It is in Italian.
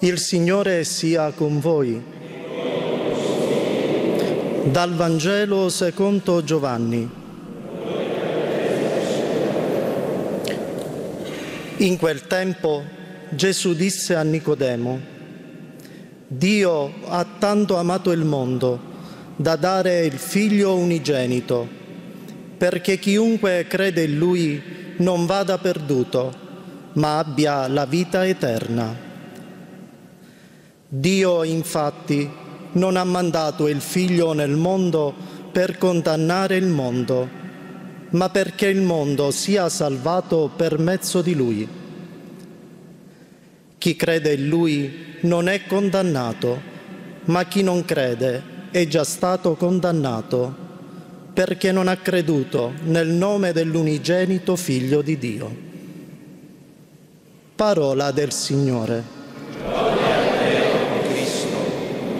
Il Signore sia con voi. Dal Vangelo secondo Giovanni. In quel tempo Gesù disse a Nicodemo: Dio ha tanto amato il mondo da dare il Figlio unigenito, perché chiunque crede in Lui non vada perduto, ma abbia la vita eterna. Dio, infatti, non ha mandato il Figlio nel mondo per condannare il mondo, ma perché il mondo sia salvato per mezzo di Lui. Chi crede in Lui non è condannato, ma chi non crede è già stato condannato, perché non ha creduto nel nome dell'unigenito Figlio di Dio. Parola del Signore.